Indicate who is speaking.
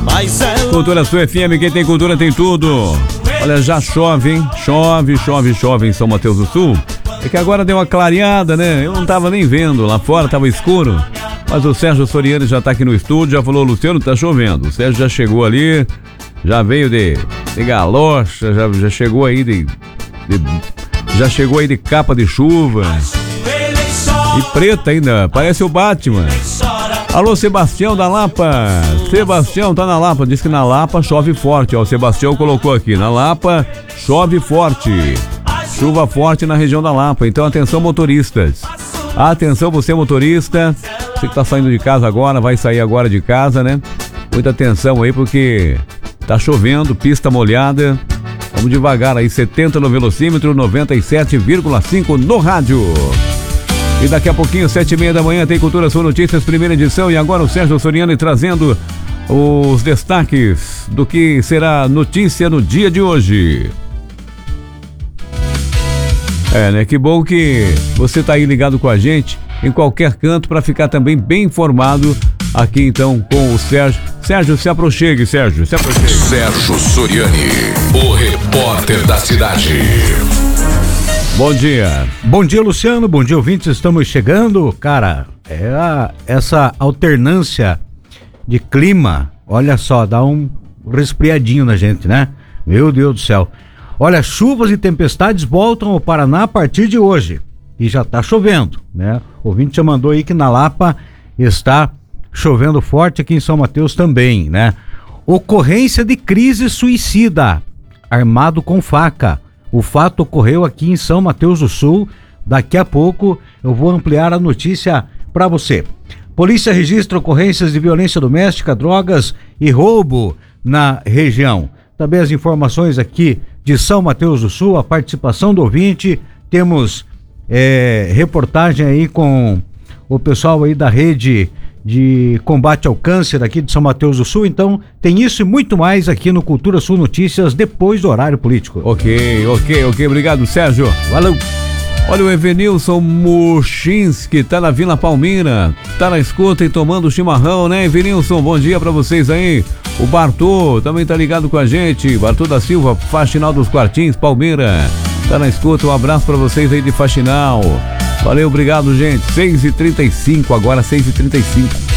Speaker 1: Cultura Sul FM, quem tem cultura tem tudo. Olha, já chove, hein? Chove em São Mateus do Sul. É que agora deu uma clareada, né? Eu não tava nem vendo, lá fora tava escuro. Mas o Sérgio Soriani já tá aqui no estúdio, já falou, Luciano, tá chovendo. O Sérgio já chegou ali, já veio de galocha, já chegou aí já chegou aí de capa de chuva. E preta ainda, parece o Batman. Alô, Sebastião da Lapa. Sebastião tá na Lapa, diz que na Lapa chove forte, ó. O Sebastião colocou aqui, na Lapa chove forte. Chuva forte na região da Lapa, então atenção motoristas. Atenção você motorista, você que tá saindo de casa agora, vai sair agora de casa, né? Muita atenção aí porque tá chovendo, pista molhada. Vamos devagar aí, 70 no velocímetro, 97,5 no rádio. E daqui a pouquinho, 7h30 da manhã, tem Cultura Sul Notícias, primeira edição. E agora o Sérgio Soriani trazendo os destaques do que será notícia no dia de hoje. Né? Que bom que você tá aí ligado com a gente em qualquer canto para ficar também bem informado aqui então com o Sérgio. Sérgio, se aproxime, Sérgio, se aproxime.
Speaker 2: Sérgio Soriani, o repórter da cidade.
Speaker 1: Bom dia.
Speaker 3: Bom dia, Luciano. Bom dia, ouvintes. Estamos chegando. Cara, essa alternância de clima, olha só, dá um resfriadinho na gente, né? Meu Deus do céu. Olha, chuvas e tempestades voltam ao Paraná a partir de hoje. E já tá chovendo, né? O ouvinte já mandou aí que na Lapa está chovendo forte, aqui em São Mateus também, né? Ocorrência de crise suicida, armado com faca. O fato ocorreu aqui em São Mateus do Sul. Daqui a pouco eu vou ampliar a notícia para você. Polícia registra ocorrências de violência doméstica, drogas e roubo na região. Também as informações aqui de São Mateus do Sul, a participação do ouvinte. Temos reportagem aí com o pessoal aí da rede de combate ao câncer aqui de São Mateus do Sul. Então tem isso e muito mais aqui no Cultura Sul Notícias depois do horário político.
Speaker 1: Ok, obrigado, Sérgio.
Speaker 3: Valeu.
Speaker 1: Olha, o Evenilson Muchinski tá na Vila Palmira, tá na escuta e tomando chimarrão, né, Evenilson? Bom dia pra vocês aí. O Bartô também tá ligado com a gente, Bartô da Silva, Faxinal dos Quartins, Palmeira, tá na escuta. Um abraço pra vocês aí de Faxinal. Valeu, obrigado, gente. 6h35, agora 6h35.